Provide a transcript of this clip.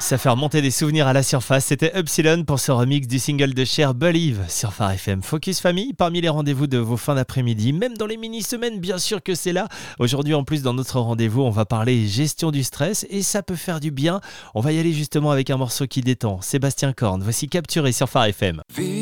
Ça fait remonter des souvenirs à la surface. C'était Upsilon pour ce remix du single de Cher, Believe, sur Phare FM. Focus Famille, parmi les rendez-vous de vos fins d'après-midi, même dans les mini-semaines, bien sûr que c'est là. Aujourd'hui, en plus, dans notre rendez-vous, on va parler gestion du stress et ça peut faire du bien. On va y aller justement avec un morceau qui détend. Sébastien Korn, voici Capturé sur Phare FM.